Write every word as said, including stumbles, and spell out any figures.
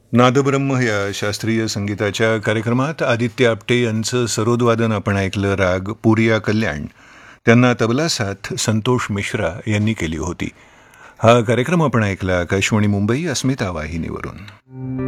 नादब्रह्म या शास्त्रीय संगीताच्या कार्यक्रमात आदित्य आपटे यांचं सरोदवादन आपण ऐकलं. राग पुरिया कल्याण. त्यांना तबला साथ संतोष मिश्रा यांनी केली होती. हा कार्यक्रम आपण ऐकला आकाशवाणी मुंबई अस्मिता वाहिनीवरून.